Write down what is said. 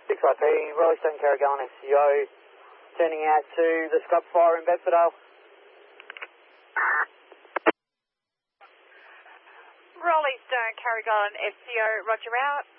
6IP, Rollystone Carrigaline SCO, turning out to the Scrub Fire in Bedfordale. Rollystone Carrigaline SCO, roger out.